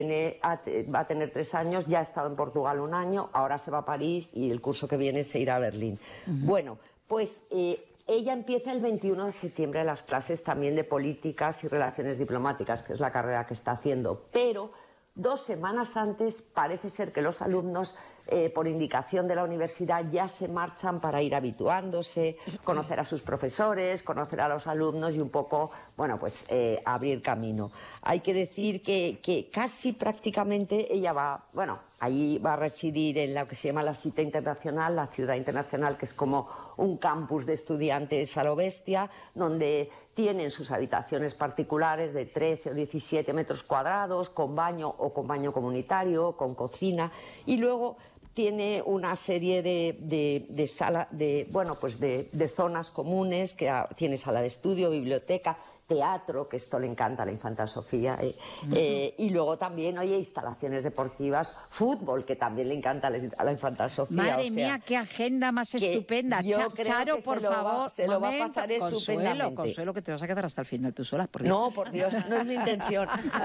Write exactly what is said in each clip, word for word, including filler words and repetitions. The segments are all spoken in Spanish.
va a tener tres años, ya ha estado en Portugal un año, ahora se va a París y el curso que viene se irá a Berlín. Uh-huh. Bueno, pues eh, ella empieza el veintiuno de septiembre las clases también de políticas y relaciones diplomáticas, que es la carrera que está haciendo, pero dos semanas antes parece ser que los alumnos, eh, por indicación de la universidad, ya se marchan para ir habituándose, conocer a sus profesores, conocer a los alumnos y un poco, bueno, pues eh, abrir camino. Hay que decir que, que casi prácticamente ella va, bueno, allí va a residir en lo que se llama la Cita Internacional, la ciudad internacional, que es como un campus de estudiantes a lo bestia, donde tienen sus habitaciones particulares de trece o diecisiete metros cuadrados, con baño o con baño comunitario, con cocina, y luego tiene una serie de, de, de, sala, de, bueno, pues de, de zonas comunes, que tiene sala de estudio, biblioteca, teatro, que esto le encanta a la infanta Sofía, eh, uh-huh. eh, y luego también, oye, instalaciones deportivas, fútbol, que también le encanta a la infanta Sofía. Madre o sea, mía, qué agenda más estupenda. Yo Cha creo Charo, que por se favor, lo va, se lo va a pasar Consuelo, estupendamente. Consuelo, que te vas a quedar hasta el final tú sola. Por Dios. No, por Dios, no es mi intención.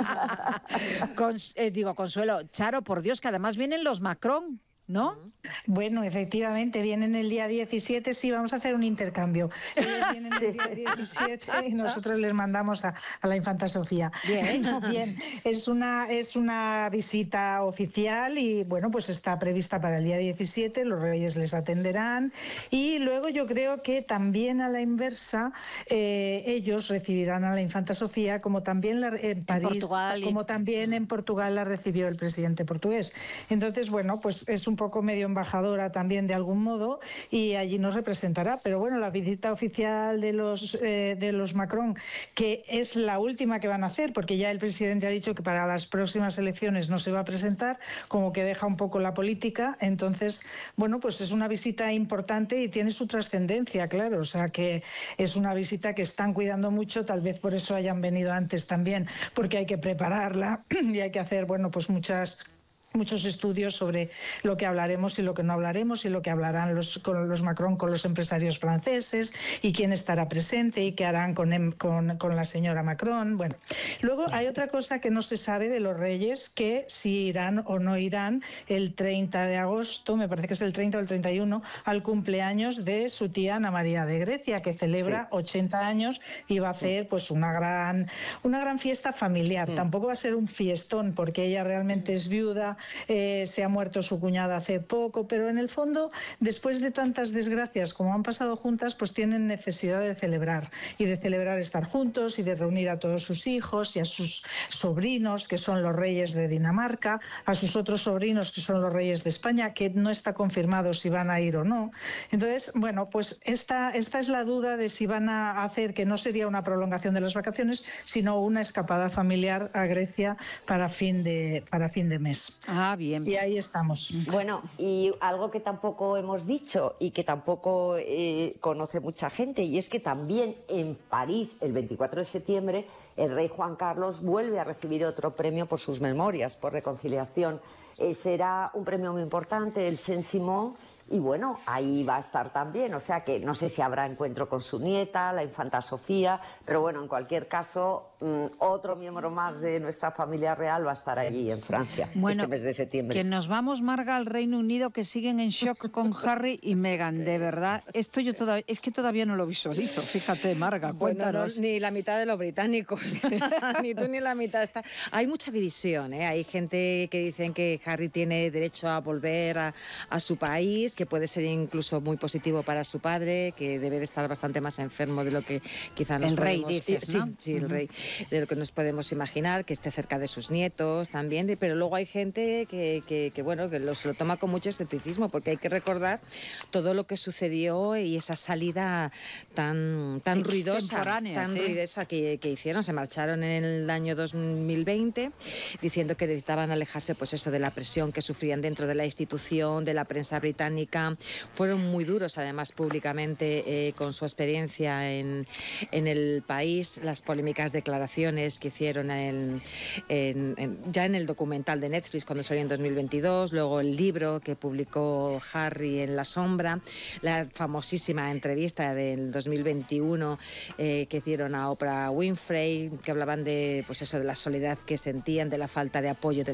Cons eh, digo, Consuelo, Charo, por Dios, que además vienen los Macron, ¿no? Bueno, efectivamente, vienen el día diecisiete, sí, vamos a hacer un intercambio. Ellos vienen el día diecisiete y nosotros les mandamos a, a la infanta Sofía. Bien. Bien, es una, es una visita oficial y, bueno, pues está prevista para el día diecisiete, los reyes les atenderán y luego yo creo que también a la inversa eh, ellos recibirán a la infanta Sofía, como también la, en París, en Portugal, como y... también en Portugal la recibió el presidente portugués. Entonces, bueno, pues es un poco medio embajadora también de algún modo y allí nos representará, pero bueno, la visita oficial de los eh, de los Macron, que es la última que van a hacer, porque ya el presidente ha dicho que para las próximas elecciones no se va a presentar, como que deja un poco la política, entonces, bueno, pues es una visita importante y tiene su trascendencia, claro, o sea que es una visita que están cuidando mucho, tal vez por eso hayan venido antes también, porque hay que prepararla y hay que hacer, bueno, pues muchas muchos estudios sobre lo que hablaremos y lo que no hablaremos y lo que hablarán los, con los Macron con los empresarios franceses y quién estará presente y qué harán con, con, con la señora Macron. Bueno, luego hay otra cosa que no se sabe de los reyes, que si irán o no irán el treinta de agosto, me parece que es el treinta o el treinta y uno, al cumpleaños de su tía Ana María de Grecia, que celebra sí. ochenta años y va a hacer pues una gran, una gran fiesta familiar. Sí. Tampoco va a ser un fiestón porque ella realmente es viuda. Eh, se ha muerto su cuñada hace poco, pero en el fondo, después de tantas desgracias como han pasado juntas, pues tienen necesidad de celebrar y de celebrar estar juntos y de reunir a todos sus hijos y a sus sobrinos, que son los reyes de Dinamarca, a sus otros sobrinos, que son los reyes de España, que no está confirmado si van a ir o no. Entonces, bueno, pues esta, esta es la duda de si van a hacer, que no sería una prolongación de las vacaciones, sino una escapada familiar a Grecia para fin de, para fin de mes. Ah, bien. Y ahí estamos. Bueno, y algo que tampoco hemos dicho y que tampoco eh, conoce mucha gente, y es que también en París, el veinticuatro de septiembre, el rey Juan Carlos vuelve a recibir otro premio por sus memorias, por reconciliación. Eh, será un premio muy importante, el Saint-Simon, y bueno, ahí va a estar también, o sea que no sé si habrá encuentro con su nieta, la infanta Sofía, pero bueno, en cualquier caso, mmm, otro miembro más de nuestra familia real va a estar allí en Francia, bueno, este mes de septiembre. Que nos vamos, Marga, al Reino Unido, que siguen en shock con Harry y Meghan, de verdad. Esto yo todavía, es que todavía no lo visualizo, fíjate, Marga, cuéntanos. Bueno, no, ni la mitad de los británicos, ni tú ni la mitad. Está... Hay mucha división, ¿eh? Hay gente que dicen que Harry tiene derecho a volver a, a su país, que puede ser incluso muy positivo para su padre, que debe de estar bastante más enfermo de lo que quizá nos el podemos... rey, dices, ¿no? Sí, sí, el uh-huh. rey, de lo que nos podemos imaginar, que esté cerca de sus nietos también, pero luego hay gente que, que, que bueno, que lo, se lo toma con mucho escepticismo, porque hay que recordar todo lo que sucedió y esa salida tan, tan ruidosa, tan ¿sí? ruidosa que, que hicieron. Se marcharon en el año dos mil veinte diciendo que necesitaban alejarse, pues eso, de la presión que sufrían dentro de la institución, de la prensa británica. Fueron muy duros, además, públicamente eh, con su experiencia en, en el país, las polémicas declaraciones que hicieron en, en, en, ya en el documental de Netflix cuando salió en dos mil veintidós, luego el libro que publicó Harry en La Sombra, la famosísima entrevista del dos mil veintiuno eh, que hicieron a Oprah Winfrey, que hablaban de, pues eso, de la soledad que sentían, de la falta de apoyo de